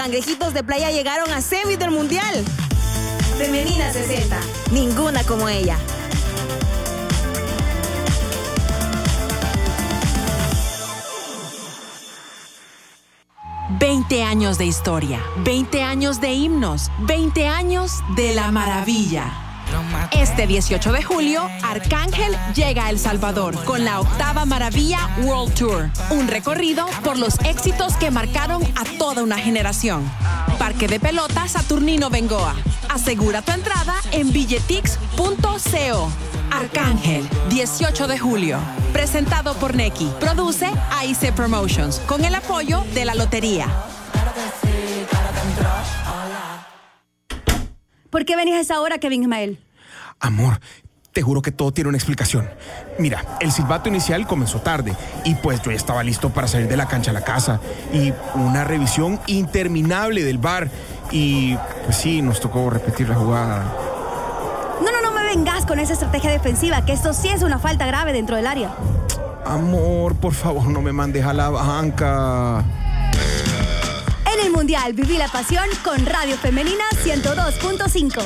Cangrejitos de Playa llegaron a semis del Mundial. Femenina 60, ninguna como ella. «20 años de historia, 20 años de himnos, 20 años de la maravilla». Este 18 de julio, Arcángel llega a El Salvador con la 8ª Maravilla World Tour, un recorrido por los éxitos que marcaron a toda una generación. Parque de Pelota Saturnino Bengoa. Asegura tu entrada en billetix.co. Arcángel, 18 de julio. Presentado por Neki. Produce AIC Promotions, con el apoyo de la Lotería. ¿Por qué venís a esa hora, Kevin Ismael? Amor, te juro que todo tiene una explicación. Mira, el silbato inicial comenzó tarde y pues yo ya estaba listo para salir de la cancha a la casa. Y una revisión interminable del VAR. Y pues sí, nos tocó repetir la jugada. No me vengas con esa estrategia defensiva, que esto sí es una falta grave dentro del área. Amor, por favor, no me mandes a la banca. En el Mundial viví la pasión con Radio Femenina 102.5.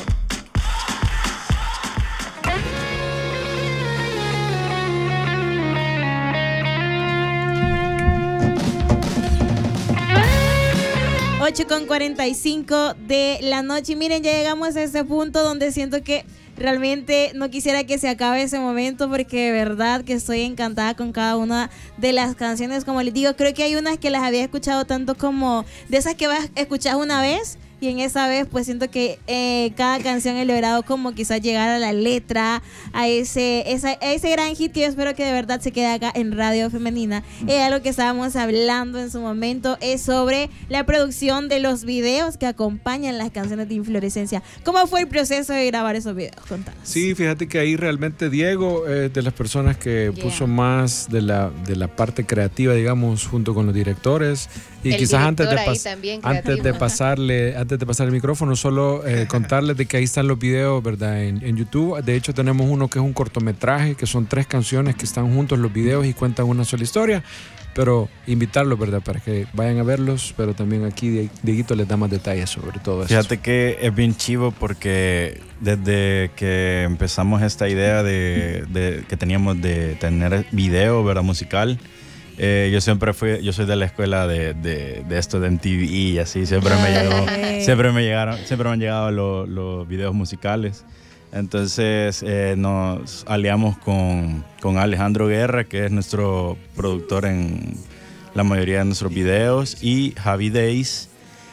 Con 45 de la noche. Y miren, ya llegamos a ese punto donde siento que realmente no quisiera que se acabe ese momento, porque de verdad que estoy encantada con cada una de las canciones. Como les digo, creo que hay unas que las había escuchado tanto como de esas que vas a escuchar una vez, y en esa vez pues siento que cada canción he logrado como quizás llegar a la letra, a ese gran hit que yo espero que de verdad se quede acá en Radio Femenina. Algo que estábamos hablando en su momento es sobre la producción de los videos que acompañan las canciones de Inflorescencia. ¿Cómo fue el proceso de grabar esos videos? Contanos. Sí, fíjate que ahí realmente Diego, de las personas que puso más de la parte creativa, digamos, junto con los directores. Y el quizás antes de pasarle el micrófono, solo contarles de que ahí están los videos, ¿verdad? En YouTube. De hecho, tenemos uno que es un cortometraje, que son 3 canciones que están juntos los videos y cuentan una sola historia. Pero invitarlos, ¿verdad? Para que vayan a verlos, pero también aquí Dieguito les da más detalles sobre todo eso. Fíjate que es bien chivo porque desde que empezamos esta idea que teníamos de tener video, ¿verdad? Musical, yo soy de la escuela de esto de MTV y así, siempre me han llegado los videos musicales. Entonces nos aliamos con Alejandro Guerra, que es nuestro productor en la mayoría de nuestros videos, y Javi Days.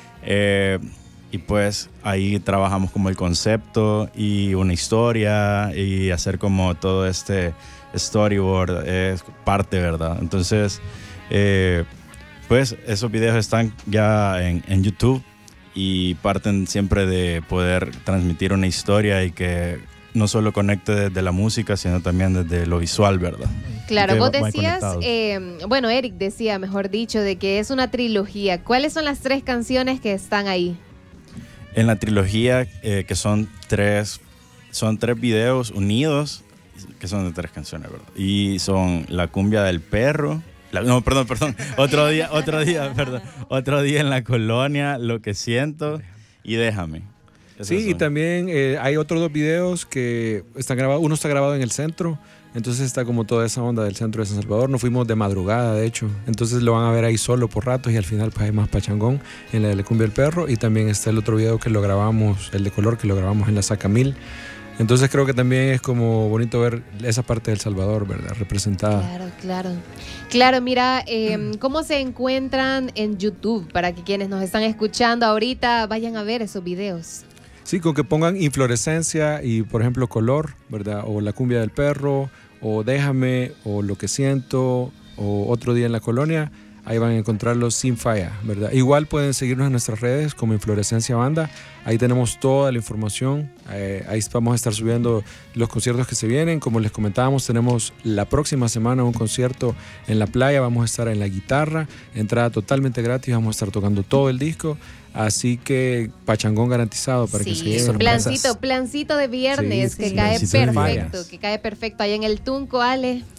Y pues ahí trabajamos como el concepto y una historia y hacer como todo este storyboard es parte, ¿verdad? Entonces, pues esos videos están ya en YouTube y parten siempre de poder transmitir una historia y que no solo conecte desde la música, sino también desde lo visual, ¿verdad? Claro, vos decías, bueno, Eric decía, mejor dicho, de que es una trilogía. ¿Cuáles son las 3 canciones que están ahí? En la trilogía, que son tres videos unidos, que son de 3 canciones, ¿verdad? Y son La Cumbia del Perro, otro día en la colonia, Lo que siento y Déjame. Sí, y también hay otros 2 videos que están grabados. Uno está grabado en el centro, entonces está como toda esa onda del centro de San Salvador. Nos fuimos de madrugada, de hecho, entonces lo van a ver ahí solo por ratos y al final pues hay más pachangón en la de La Cumbia del Perro. Y también está el otro video que lo grabamos, el de color, que lo grabamos en la Saca 1000. Entonces creo que también es como bonito ver esa parte del Salvador, ¿verdad? Representada. Claro, mira, ¿cómo se encuentran en YouTube? Para que quienes nos están escuchando ahorita vayan a ver esos videos. Sí, con que pongan Inflorescencia y, por ejemplo, Color, ¿verdad? O La Cumbia del Perro, o Déjame, o Lo que siento, o Otro día en la colonia. Ahí van a encontrarlos sin falla, ¿verdad? Igual pueden seguirnos en nuestras redes como Inflorescencia Banda. Ahí tenemos toda la información. Ahí vamos a estar subiendo los conciertos que se vienen. Como les comentábamos, tenemos la próxima semana un concierto en la playa. Vamos a estar en La Guitarra, entrada totalmente gratis. Vamos a estar tocando todo el disco. Así que pachangón garantizado para que se lleven. Plancito de viernes, que cae perfecto ahí en el Tunco, Ale.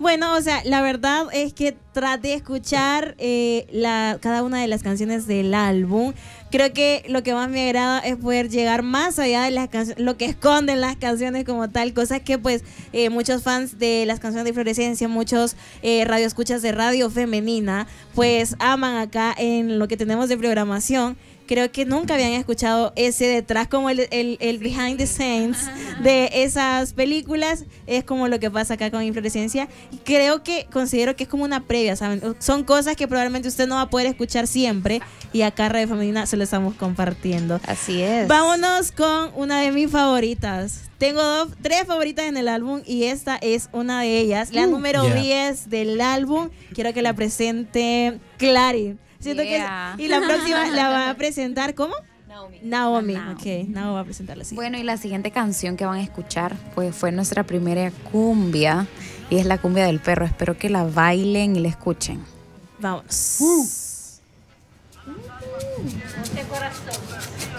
Bueno, o sea, la verdad es que traté de escuchar cada una de las canciones del álbum. Creo que lo que más me agrada es poder llegar más allá de las canciones, lo que esconden las canciones como tal, cosas que pues muchos fans de las canciones de Inflorescencia, muchos radioescuchas de Radio Femenina, pues aman acá en lo que tenemos de programación. Creo que nunca habían escuchado ese detrás, como el behind the scenes de esas películas. Es como lo que pasa acá con Inflorescencia. Y considero que es como una previa, ¿saben? Son cosas que probablemente usted no va a poder escuchar siempre. Y acá Radio Femenina se lo estamos compartiendo. Así es. Vámonos con una de mis favoritas. Tengo 3 favoritas en el álbum y esta es una de ellas. La número 10 del álbum. Quiero que la presente Clary. Siento que y la próxima la va a presentar, ¿cómo? Naomi. Ok, Naomi va a presentarla así. Bueno, y la siguiente canción que van a escuchar pues fue nuestra primera cumbia y es la cumbia del perro. Espero que la bailen y la escuchen. Vamos. Este corazón.